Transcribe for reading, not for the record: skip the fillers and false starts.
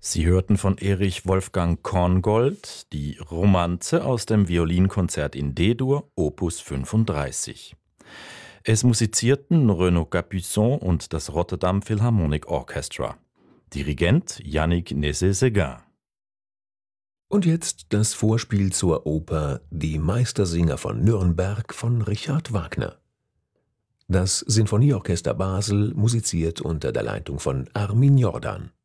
Sie hörten von Erich Wolfgang Korngold die Romanze aus dem Violinkonzert in D-Dur, Opus 35. Es musizierten Renaud Capuçon und das Rotterdam Philharmonic Orchestra. Dirigent Yannick Nézet-Séguin. Und jetzt das Vorspiel zur Oper Die Meistersinger von Nürnberg von Richard Wagner. Das Sinfonieorchester Basel musiziert unter der Leitung von Armin Jordan.